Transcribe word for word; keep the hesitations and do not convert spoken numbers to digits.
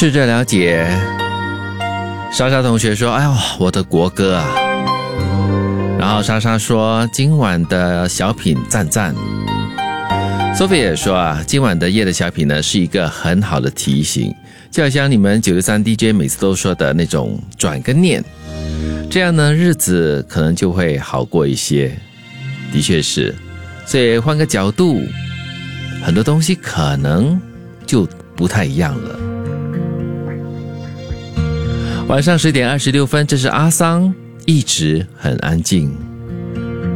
试着了解。莎莎同学说：“哎呦，我的国歌啊！”然后莎莎说：“今晚的小品赞赞。” Sophie 也说啊，今晚的夜的小品呢是一个很好的提醒，就好像你们九十三 D J 每次都说的那种转个念，这样呢日子可能就会好过一些。的确是，所以换个角度，很多东西可能就不太一样了。晚上十点二十六分，这是阿桑，一直很安静。